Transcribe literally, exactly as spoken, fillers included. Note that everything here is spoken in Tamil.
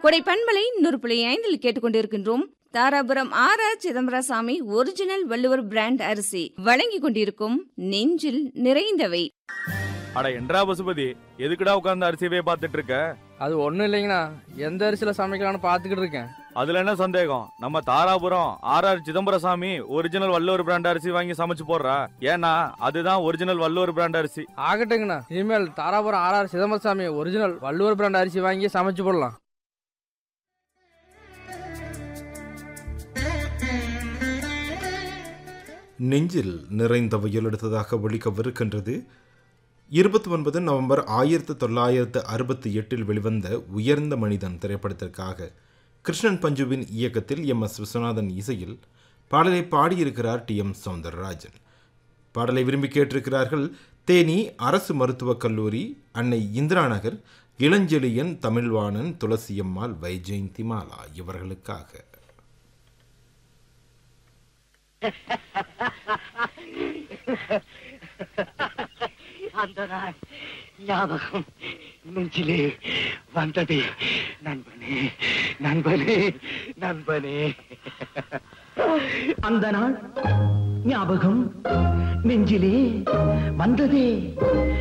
கொடை பண்பலை நூறு புள்ளி ஐந்தில் கேட்டுக்கொண்டிருக்கின்றோம். Dharapuram R R Chidambarasamy original Valluvar brand அரிசி வழங்கிக் கொண்டிருக்கும் நெஞ்சில் நிறைந்தவை. அட என்றா பசுபதி, எதுக்குடா உட்கார்ந்து அரிசியவே பார்த்துட்டு இருக்க? அது ஒண்ணும் இல்லைங்கண்ணா, எந்த அரிசியில சமைக்கலாம்னு பாத்துக்கிட்டு இருக்கேன். அதுல என்ன சந்தேகம்? நம்ம Dharapuram R R Chidambarasamy original Valluvar brand அரிசி வாங்கி சமைச்சு போடுறா. ஏன்னா அதுதான் ஒரிஜினல் வள்ளுவர் பிராண்ட் அரிசி. ஆகட்டுங்கண்ணா, இனிமேல் Dharapuram R R Chidambarasamy original Valluvar brand அரிசி வாங்கி சமைச்சு போடலாம். நெஞ்சில் நிறைந்த வயல் எடுத்ததாக ஒழிக்கவிருக்கின்றது. இருபத்தி ஒன்பது நவம்பர் ஆயிரத்தி தொள்ளாயிரத்து அறுபத்தி எட்டில் வெளிவந்த உயர்ந்த மனிதன் திரைப்படத்திற்காக கிருஷ்ணன் பஞ்சுவின் இயக்கத்தில் எம் எஸ் விஸ்வநாதன் இசையில் பாடலை பாடியிருக்கிறார் டி எம் சௌந்தரராஜன். பாடலை விரும்பி கேட்டிருக்கிறார்கள் தேனி அரசு மருத்துவக் கல்லூரி, அன்னை இந்திரா நகர், இளஞ்செழியன், தமிழ்வாணன், துளசியம்மாள், வைஜெயந்திமாலா இவர்களுக்காக. அந்த நாள் ஞாபகம் நெஞ்சிலே வந்ததே நண்பனே, நண்பனே, நண்பனே. அந்த நாள் ஞாபகம் நெஞ்சிலே வந்ததே